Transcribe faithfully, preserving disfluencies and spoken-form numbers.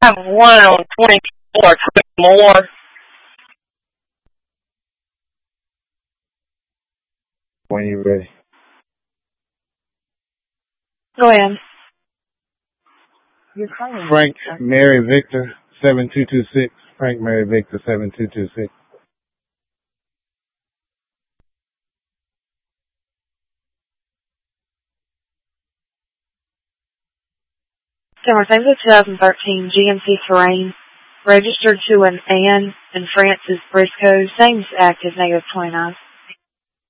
have one on twenty-four, more. When you're ready. Go ahead. Frank Mary Victor seven two two six. Frank Mary Victor seven two two six. Summer, thanks for the twenty thirteen G M C Terrain, registered to an Anne and Francis Briscoe, same active negative twenty-nine.